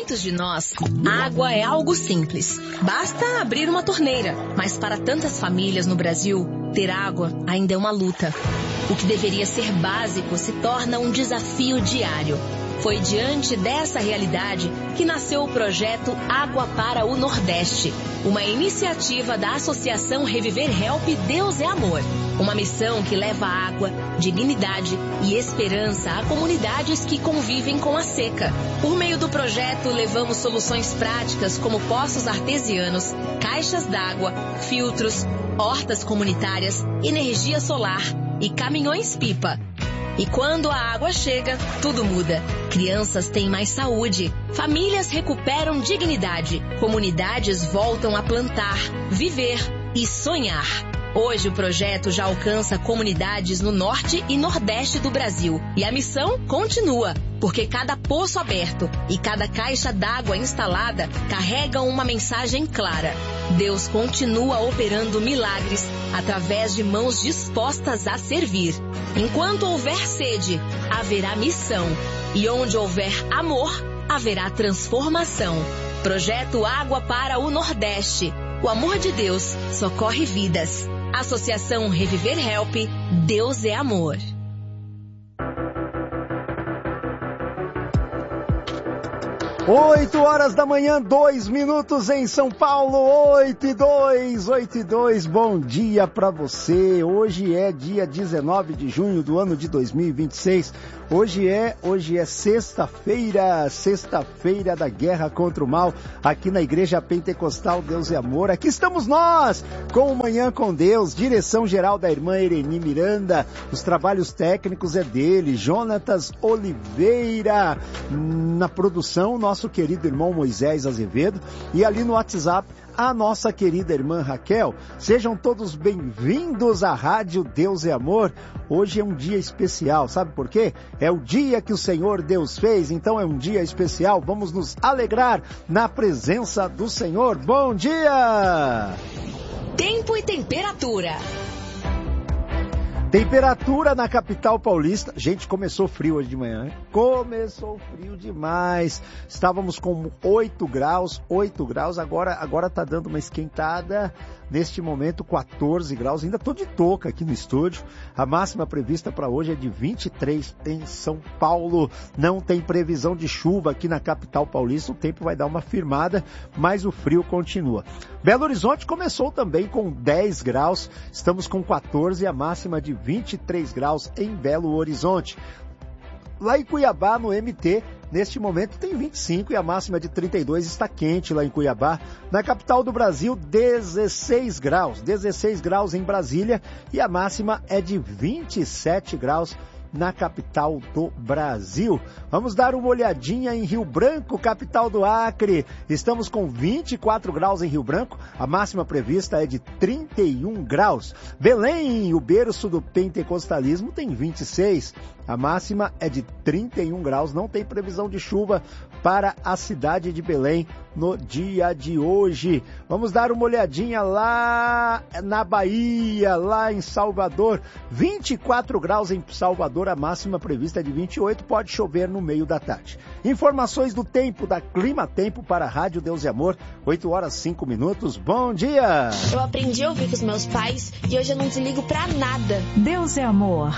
muitos de nós, água é algo simples. Basta abrir uma torneira. Mas para tantas famílias no Brasil, ter água ainda é uma luta. O que deveria ser básico se torna um desafio diário. Foi diante dessa realidade que nasceu o projeto Água para o Nordeste, uma iniciativa da Associação Reviver Help Deus é Amor. Uma missão que leva água, dignidade e esperança a comunidades que convivem com a seca. Por meio do projeto, levamos soluções práticas como poços artesianos, caixas d'água, filtros, hortas comunitárias, energia solar e caminhões-pipa. E quando a água chega, tudo muda. Crianças têm mais saúde, famílias recuperam dignidade, comunidades voltam a plantar, viver e sonhar. Hoje o projeto já alcança comunidades no norte e nordeste do Brasil. E a missão continua, porque cada poço aberto e cada caixa d'água instalada carregam uma mensagem clara. Deus continua operando milagres através de mãos dispostas a servir. Enquanto houver sede, haverá missão. E onde houver amor, haverá transformação. Projeto Água para o Nordeste. O amor de Deus socorre vidas. Associação Reviver Help, Deus é Amor. 8 horas da manhã, 2 minutos em São Paulo, 8:02. Bom dia pra você. Hoje é dia 19 de junho do ano de 2026. Hoje é sexta-feira da guerra contra o mal, aqui na Igreja Pentecostal Deus é Amor. Aqui estamos nós, com o Manhã com Deus, direção geral da irmã Ereni Miranda, os trabalhos técnicos é dele, Jonatas Oliveira, na produção, nosso querido irmão Moisés Azevedo, e ali no WhatsApp, a nossa querida irmã Raquel. Sejam todos bem-vindos à Rádio Deus é Amor. Hoje é um dia especial, sabe por quê? É o dia que o Senhor Deus fez, então é um dia especial. Vamos nos alegrar na presença do Senhor. Bom dia! Tempo e temperatura. Temperatura na capital paulista. Gente, começou frio hoje de manhã, hein? Começou frio demais. Estávamos com 8 graus, agora tá dando uma esquentada. Neste momento, 14 graus. Ainda tô de touca aqui no estúdio. A máxima prevista para hoje é de 23 em São Paulo. Não tem previsão de chuva aqui na capital paulista. O tempo vai dar uma firmada, mas o frio continua. Belo Horizonte começou também com 10 graus. Estamos com 14 e a máxima de 23 graus em Belo Horizonte. Lá em Cuiabá, no MT, neste momento tem 25 e a máxima de 32, está quente lá em Cuiabá. Na capital do Brasil, 16 graus. 16 graus em Brasília e a máxima é de 27 graus na capital do Brasil. Vamos dar uma olhadinha em Rio Branco, capital do Acre. Estamos com 24 graus em Rio Branco, a máxima prevista é de 31 graus. Belém, o berço do pentecostalismo, tem 26. A máxima é de 31 graus, não tem previsão de chuva para a cidade de Belém no dia de hoje. Vamos dar uma olhadinha lá na Bahia, lá em Salvador. 24 graus em Salvador, a máxima prevista é de 28, pode chover no meio da tarde. Informações do tempo, da Clima Tempo para a Rádio Deus e Amor, 8 horas 5 minutos. Bom dia! Eu aprendi a ouvir com os meus pais e hoje eu não desligo pra nada. Deus é Amor.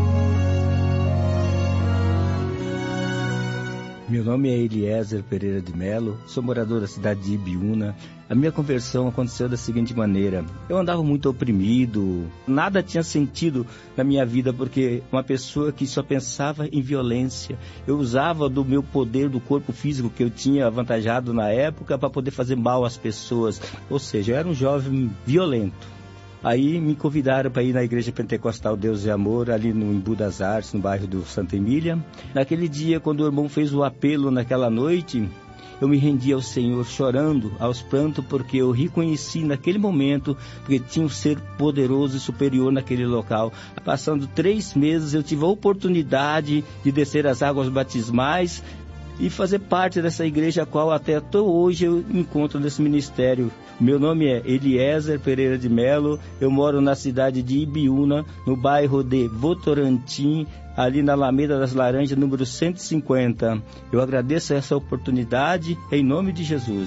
Meu nome é Eliezer Pereira de Melo, sou morador da cidade de Ibiúna. A minha conversão aconteceu da seguinte maneira: eu andava muito oprimido, nada tinha sentido na minha vida, porque uma pessoa que só pensava em violência. Eu usava do meu poder, do corpo físico que eu tinha avantajado na época para poder fazer mal às pessoas. Ou seja, eu era um jovem violento. Aí me convidaram para ir na Igreja Pentecostal Deus e Amor, ali no Embu das Artes, no bairro do Santa Emília. Naquele dia, quando o irmão fez o apelo naquela noite, eu me rendi ao Senhor chorando, aos prantos, porque eu reconheci naquele momento que tinha um ser poderoso e superior naquele local. Passando 3 meses, eu tive a oportunidade de descer as águas batismais e fazer parte dessa igreja a qual até hoje eu encontro nesse ministério. Meu nome é Eliezer Pereira de Melo, eu moro na cidade de Ibiúna, no bairro de Votorantim, ali na Alameda das Laranjas, número 150. Eu agradeço essa oportunidade em nome de Jesus.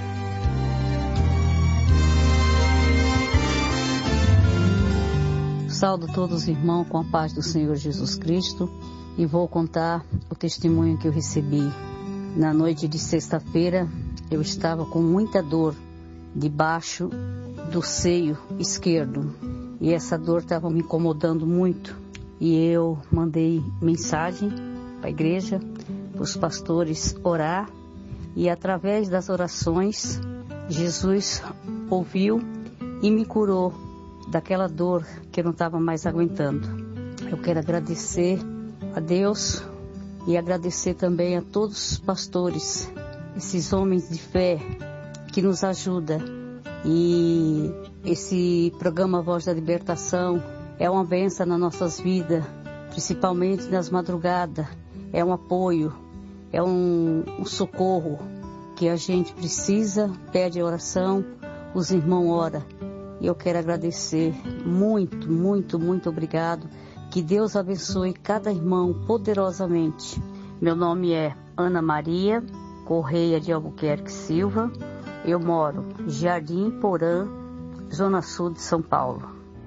Saúdo todos os irmãos com a paz do Senhor Jesus Cristo e vou contar o testemunho que eu recebi. Na noite de sexta-feira, eu estava com muita dor debaixo do seio esquerdo e essa dor estava me incomodando muito. E eu mandei mensagem para a igreja, para os pastores orar e através das orações, Jesus ouviu e me curou daquela dor que eu não estava mais aguentando. Eu quero agradecer a Deus e agradecer também a todos os pastores, esses homens de fé que nos ajudam. E esse programa Voz da Libertação é uma bênção nas nossas vidas, principalmente nas madrugadas. É um apoio, é um socorro que a gente precisa, pede oração, os irmãos oram. E eu quero agradecer muito, muito, muito obrigado. Que Deus abençoe cada irmão poderosamente. Meu nome é Ana Maria Correia de Albuquerque Silva. Eu moro em Jardim Porã, Zona Sul de São Paulo.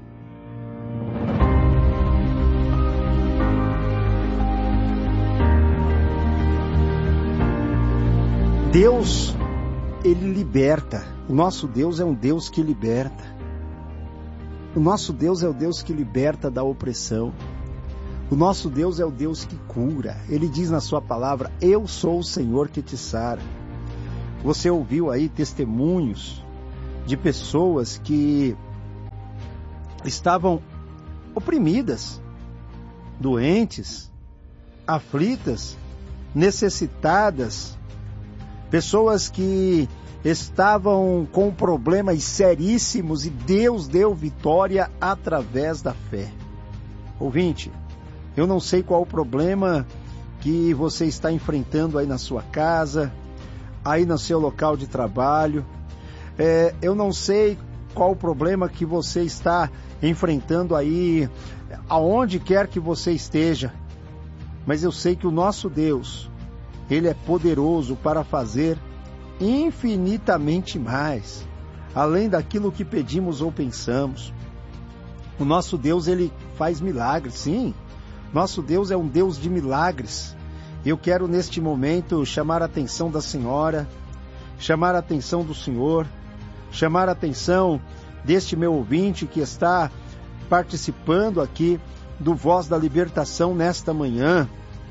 Deus, Ele liberta. O nosso Deus é um Deus que liberta. O nosso Deus é o Deus que liberta da opressão. O nosso Deus é o Deus que cura. Ele diz na sua palavra, eu sou o Senhor que te sara. Você ouviu aí testemunhos de pessoas que estavam oprimidas, doentes, aflitas, necessitadas, pessoas que estavam com problemas seríssimos e Deus deu vitória através da fé. Ouvinte, eu não sei qual o problema que você está enfrentando aí na sua casa, aí no seu local de trabalho. Eu não sei qual o problema que você está enfrentando aí, aonde quer que você esteja, mas eu sei que o nosso Deus, Ele é poderoso para fazer infinitamente mais, além daquilo que pedimos ou pensamos. O nosso Deus, Ele faz milagres, sim. Nosso Deus é um Deus de milagres. Eu quero neste momento chamar a atenção da senhora, chamar a atenção do senhor, chamar a atenção deste meu ouvinte que está participando aqui do Voz da Libertação nesta manhã.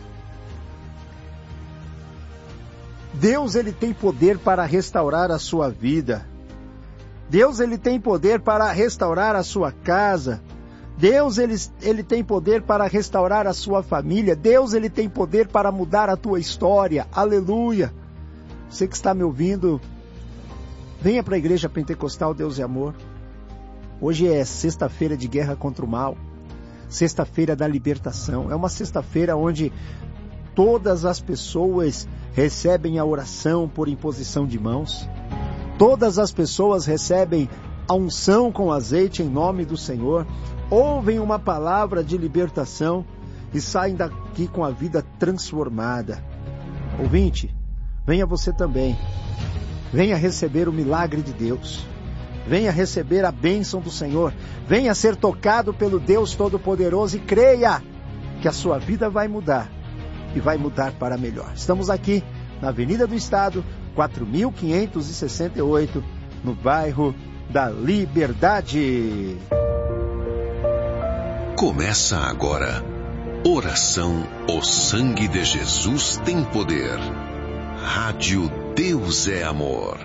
Deus, Ele tem poder para restaurar a sua vida. Deus, Ele tem poder para restaurar a sua casa. Deus, ele tem poder para restaurar a sua família. Deus, Ele tem poder para mudar a tua história. Aleluia! Você que está me ouvindo, venha para a Igreja Pentecostal Deus e Amor. Hoje é sexta-feira de guerra contra o mal. Sexta-feira da libertação. É uma sexta-feira onde todas as pessoas recebem a oração por imposição de mãos. Todas as pessoas recebem a unção com azeite em nome do Senhor. Ouvem uma palavra de libertação e saem daqui com a vida transformada. Ouvinte, venha você também. Venha receber o milagre de Deus. Venha receber a bênção do Senhor. Venha ser tocado pelo Deus Todo-Poderoso e creia que a sua vida vai mudar. E vai mudar para melhor. Estamos aqui na Avenida do Estado, 4568, no bairro da Liberdade. Começa agora. Oração O Sangue de Jesus tem poder. Rádio Deus é Amor.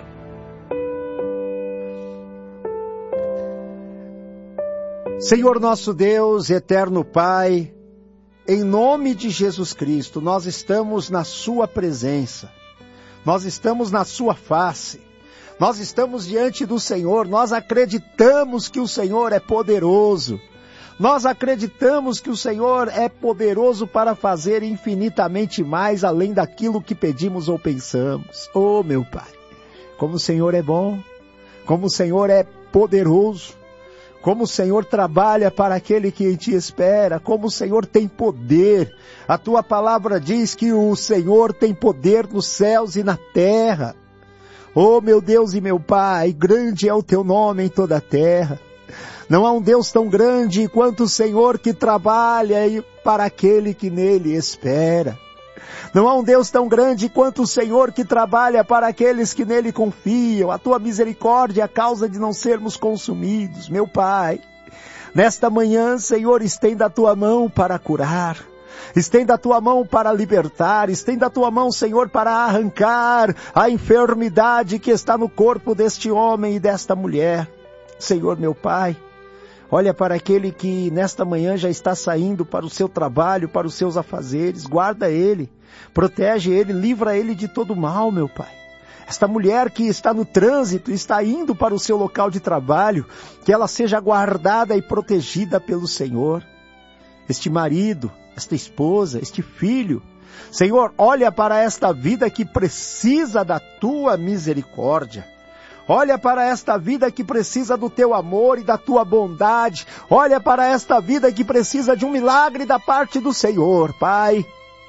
Senhor nosso Deus, eterno Pai, em nome de Jesus Cristo, nós estamos na sua presença, nós estamos na sua face, nós estamos diante do Senhor, nós acreditamos que o Senhor é poderoso, Nós acreditamos que o Senhor é poderoso para fazer infinitamente mais além daquilo que pedimos ou pensamos. Oh, meu Pai, como o Senhor é bom, como o Senhor é poderoso, como o Senhor trabalha para aquele que em Ti espera, como o Senhor tem poder. A Tua palavra diz que o Senhor tem poder nos céus e na terra. Oh, meu Deus e meu Pai, grande é o Teu nome em toda a terra. Não há um Deus tão grande quanto o Senhor que trabalha para aquele que nele espera. Não há um Deus tão grande quanto o Senhor que trabalha para aqueles que nele confiam. A Tua misericórdia é a causa de não sermos consumidos. Meu Pai, nesta manhã, Senhor, estenda a Tua mão para curar. Estenda a Tua mão para libertar. Estenda a Tua mão, Senhor, para arrancar a enfermidade que está no corpo deste homem e desta mulher. Senhor, meu Pai, olha para aquele que nesta manhã já está saindo para o seu trabalho, para os seus afazeres. Guarda ele, protege ele, livra ele de todo mal, meu Pai. Esta mulher que está no trânsito, está indo para o seu local de trabalho, que ela seja guardada e protegida pelo Senhor. Este marido, esta esposa, este filho, Senhor, olha para esta vida que precisa da Tua misericórdia. Olha para esta vida que precisa do Teu amor e da Tua bondade. Olha para esta vida que precisa de um milagre da parte do Senhor. Pai,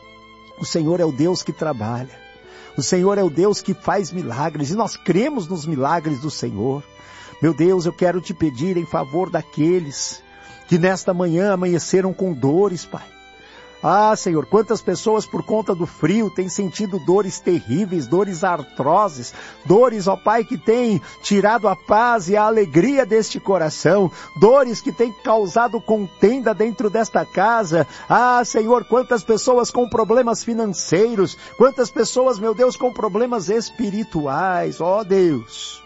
o Senhor é o Deus que trabalha. O Senhor é o Deus que faz milagres e nós cremos nos milagres do Senhor. Meu Deus, eu quero Te pedir em favor daqueles que nesta manhã amanheceram com dores, Pai. Ah, Senhor, quantas pessoas por conta do frio têm sentido dores terríveis, dores artroses, dores, ó Pai, que têm tirado a paz e a alegria deste coração, dores que têm causado contenda dentro desta casa. Ah, Senhor, quantas pessoas com problemas financeiros, quantas pessoas, meu Deus, com problemas espirituais. Ó Deus,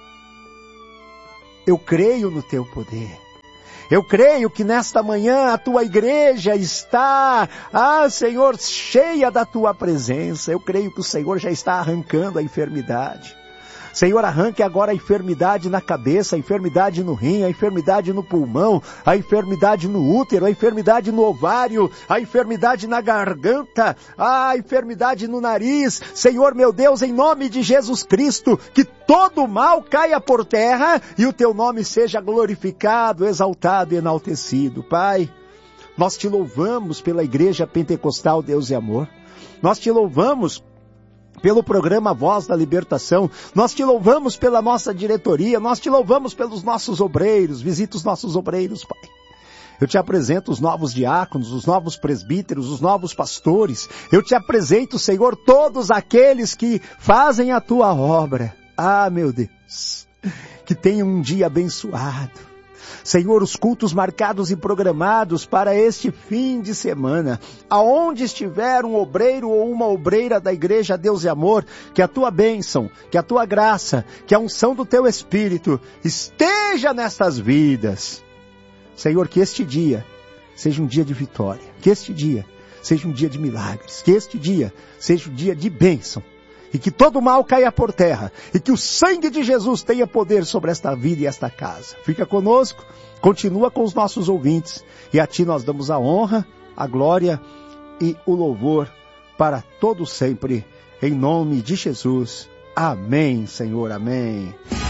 eu creio no Teu poder. Eu creio que nesta manhã a Tua igreja está, Senhor, cheia da Tua presença. Eu creio que o Senhor já está arrancando a enfermidade. Senhor, arranque agora a enfermidade na cabeça, a enfermidade no rim, a enfermidade no pulmão, a enfermidade no útero, a enfermidade no ovário, a enfermidade na garganta, a enfermidade no nariz. Senhor, meu Deus, em nome de Jesus Cristo, que todo mal caia por terra e o Teu nome seja glorificado, exaltado e enaltecido. Pai, nós Te louvamos pela Igreja Pentecostal Deus e Amor. Nós Te louvamos pelo programa Voz da Libertação, nós Te louvamos pela nossa diretoria, nós Te louvamos pelos nossos obreiros. Visita os nossos obreiros, Pai. Eu Te apresento os novos diáconos, os novos presbíteros, os novos pastores. Eu Te apresento, Senhor, todos aqueles que fazem a Tua obra. Ah, meu Deus, que tenham um dia abençoado. Senhor, os cultos marcados e programados para este fim de semana, aonde estiver um obreiro ou uma obreira da Igreja Deus e Amor, que a Tua bênção, que a Tua graça, que a unção do Teu Espírito esteja nestas vidas. Senhor, que este dia seja um dia de vitória, que este dia seja um dia de milagres, que este dia seja um dia de bênção. E que todo mal caia por terra. E que o sangue de Jesus tenha poder sobre esta vida e esta casa. Fica conosco, continua com os nossos ouvintes. E a Ti nós damos a honra, a glória e o louvor para todo sempre. Em nome de Jesus. Amém, Senhor, amém.